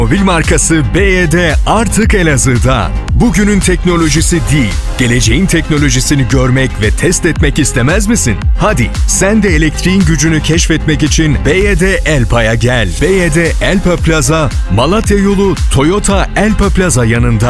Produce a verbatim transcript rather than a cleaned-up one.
Mobil markası B Y D artık Elazığ'da. Bugünün teknolojisi değil, geleceğin teknolojisini görmek ve test etmek istemez misin? Hadi sen de elektriğin gücünü keşfetmek için B Y D Elpa'ya gel. B Y D Elpa Plaza, Malatya yolu Toyota Elpa Plaza yanında.